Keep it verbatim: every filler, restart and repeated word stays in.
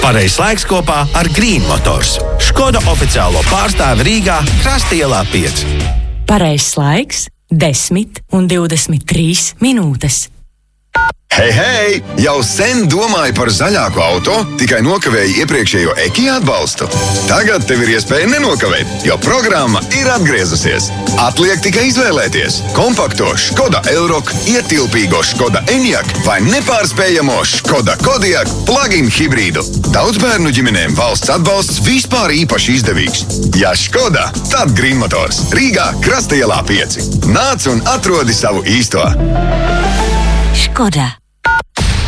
Pareizs laiks kopā ar Green Motors. Škoda oficiālo pārstāvi Rīgā, Krasta ielā pieci. Pareizs laiks desmit un divdesmit trīs minūtes. Hei, hei! Jau sen domāju par zaļāku auto, tikai nokavēju iepriekšējo Eki atbalstu. Tagad tev ir iespēja nenokavēt, jo programma ir atgriezusies. Atliek tikai izvēlēties kompakto Škoda Elroq, ietilpīgo Škoda Enyaq vai nepārspējamo Škoda Kodiaq plug-in hibrīdu. Daudz bērnu ģimenēm valsts atbalsts vispār īpaši izdevīgs. Ja Škoda, tad Green Motors. Rīgā, Krasta ielā pieci. Nāc un atrodi savu īsto. Škoda.